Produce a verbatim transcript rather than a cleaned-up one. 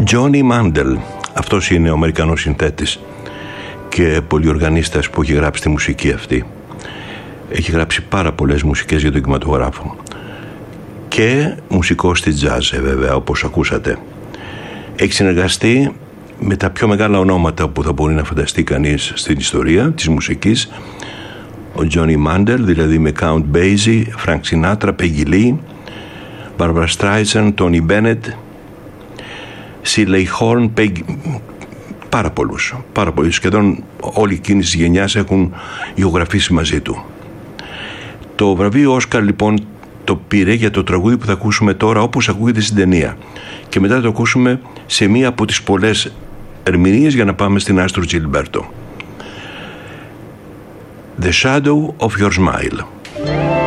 Johnny Mandel, αυτός είναι ο Αμερικανός συνθέτης και πολυοργανίστας που έχει γράψει τη μουσική αυτή. Έχει γράψει πάρα πολλές μουσικές για τον κινηματογράφο και μουσικός στη jazz, βέβαια, όπως ακούσατε. Έχει συνεργαστεί με τα πιο μεγάλα ονόματα που θα μπορεί να φανταστεί κανείς στην ιστορία της μουσικής. Ο Johnny Mandel, δηλαδή με Count Basie, Frank Sinatra, Peggy Lee, Barbara Streisand, Tony Bennett, Shirley Horn, Peggy... πάρα πολλούς, πάρα πολλούς. Σχεδόν όλοι εκείνης της γενιάς έχουν ηχογραφήσει μαζί του. Το βραβείο Όσκαρ λοιπόν το πήρε για το τραγούδι που θα ακούσουμε τώρα, όπως ακούγεται στην ταινία, και μετά θα το ακούσουμε σε μία από τις πολλές ερμηνείες για να πάμε στην Άστρο Τζιλμπέρτο. The Shadow of Your Smile.